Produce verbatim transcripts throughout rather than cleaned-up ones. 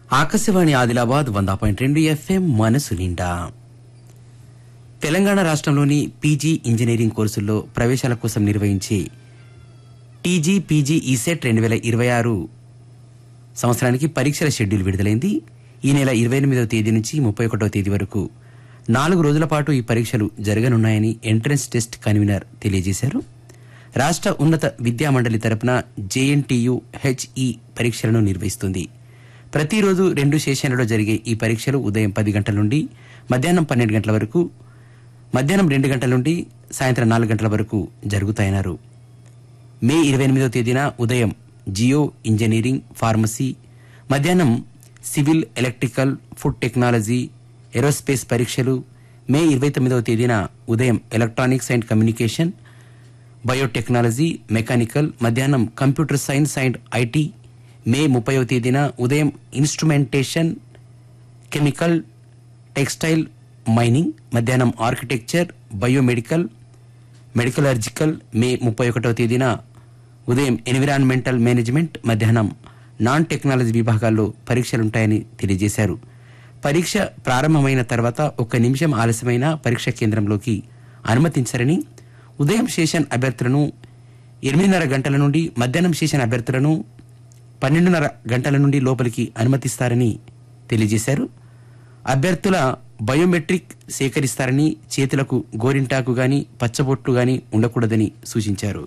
ఆకాశవాణి ఆదిలాబాద్ వంద పాయింట్ రెండు ఎఫ్ఎం మనసు నిండా. తెలంగాణ రాష్ట్రంలోని పీజీ ఇంజనీరింగ్ కోర్సుల్లో ప్రవేశాల కోసం నిర్వహించే టీజీ పీజీ ఈసెట్ రెండు వేల ఇరవై ఆరు సంవత్సరానికి పరీక్షల షెడ్యూల్ విడుదలైంది. ఈ నెల ఇరవై ఎనిమిదవ తేదీ నుంచి ముప్పై ఒకటవ తేదీ వరకు నాలుగు రోజుల పాటు ఈ పరీక్షలు జరగనున్నాయని ఎంట్రన్స్ టెస్ట్ కన్వీనర్ తెలియజేశారు. రాష్ట్ర ఉన్నత విద్యామండలి తరపున జేఎన్టీయూ హెచ్ఈ పరీక్షలను నిర్వహిస్తుంది. ప్రతిరోజు రెండు సెషన్లలో జరిగే ఈ పరీక్షలు ఉదయం పది గంటల నుండి మధ్యాహ్నం పన్నెండు గంటల వరకు, మధ్యాహ్నం రెండు గంటల నుండి సాయంత్రం నాలుగు గంటల వరకు జరుగుతాయన్నారు. మే ఇరవై ఎనిమిదవ తేదీన ఉదయం జియో ఇంజనీరింగ్, ఫార్మసీ, మధ్యాహ్నం civil, electrical, food technology, aerospace పరీక్షలు, మే ఇరవై తొమ్మిదవ తేదీన ఉదయం electronics and communication, biotechnology, mechanical, మధ్యాహ్నం కంప్యూటర్ సైన్స్ అండ్ ఐటీ, మే ముప్పైవ తేదీన ఉదయం ఇన్స్ట్రుమెంటేషన్, కెమికల్, టెక్స్టైల్, మైనింగ్, మధ్యాహ్నం ఆర్కిటెక్చర్, బయోమెడికల్, మెడికలర్జికల్, మే ముప్పై ఒకటవ తేదీన ఉదయం ఎన్విరాన్మెంటల్ మేనేజ్మెంట్, మధ్యాహ్నం నాన్ టెక్నాలజీ విభాగాల్లో పరీక్షలుంటాయని తెలియజేశారు. పరీక్ష ప్రారంభమైన తర్వాత ఒక్క నిమిషం ఆలస్యమైన పరీక్ష కేంద్రంలోకి అనుమతించరని, ఉదయం సెషన్ అభ్యర్థులను ఎనిమిదిన్నర గంటల నుండి, మధ్యాహ్నం సెషన్ అభ్యర్థులను పన్నెండున్నర గంటల నుండి లోపలికి అనుమతిస్తారని తెలియజేశారు. అభ్యర్థుల బయోమెట్రిక్ సేకరిస్తారని, చేతులకు గోరింటాకు గాని పచ్చబొట్టు గాని ఉండకూడదని సూచించారు.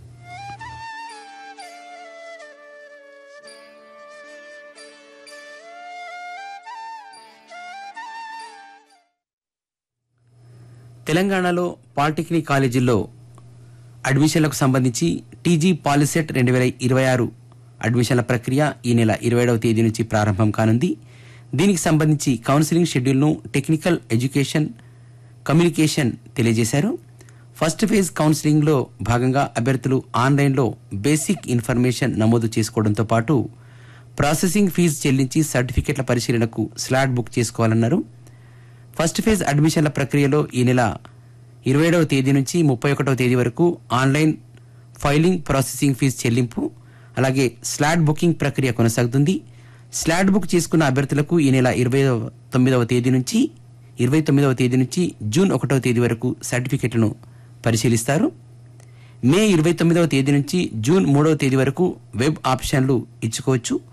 తెలంగాణలో పాలిటెక్నిక్ కాలేజీల్లో అడ్మిషన్లకు సంబంధించి టీజీ పాలిసెట్ రెండు వేల ఇరవై ఆరు అడ్మిషన్ల ప్రక్రియ ఈ నెల ఇరవై ఏడవ తేదీ నుంచి ప్రారంభం కానుంది. దీనికి సంబంధించి కౌన్సిలింగ్ షెడ్యూల్ను టెక్నికల్ ఎడ్యుకేషన్ కమ్యూనికేషన్ తెలియజేశారు. ఫస్ట్ ఫేజ్ కౌన్సిలింగ్లో భాగంగా అభ్యర్థులు ఆన్లైన్లో బేసిక్ ఇన్ఫర్మేషన్ నమోదు చేసుకోవడంతో పాటు ప్రాసెసింగ్ ఫీజు చెల్లించి సర్టిఫికెట్ల పరిశీలనకు స్లాట్ బుక్ చేసుకోవాలన్నారు. ఫస్ట్ ఫేజ్ అడ్మిషన్ల ప్రక్రియలో ఈ నెల ఇరవై ఏడవ తేదీ నుంచి ముప్పై ఒకటవ తేదీ వరకు ఆన్లైన్ ఫైలింగ్, ప్రాసెసింగ్ ఫీజు చెల్లింపు, అలాగే స్లాట్ బుకింగ్ ప్రక్రియ కొనసాగుతుంది. స్లాట్ బుక్ చేసుకున్న అభ్యర్థులకు ఈ నెల ఇరవై తొమ్మిదవ తేదీ నుంచి ఇరవై తొమ్మిదవ తేదీ నుంచి జూన్ ఒకటవ తేదీ వరకు సర్టిఫికెట్లను పరిశీలిస్తారు. మే ఇరవై తొమ్మిదవ తేదీ నుంచి జూన్ మూడవ తేదీ వరకు వెబ్ ఆప్షన్లు ఇచ్చుకోవచ్చు.